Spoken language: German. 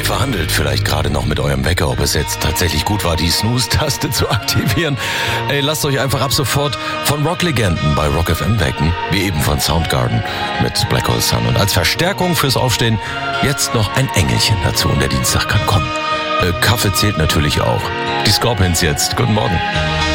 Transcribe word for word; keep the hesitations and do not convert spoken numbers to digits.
Ihr verhandelt vielleicht gerade noch mit eurem Wecker, ob es jetzt tatsächlich gut war, die Snooze-Taste zu aktivieren. Ey, lasst euch einfach ab sofort von Rocklegenden bei Rock F M wecken, wie eben von Soundgarden mit Black Hole Sun. Und als Verstärkung fürs Aufstehen jetzt noch ein Engelchen dazu und der Dienstag kann kommen. Äh, Kaffee zählt natürlich auch. Die Scorpions jetzt. Guten Morgen.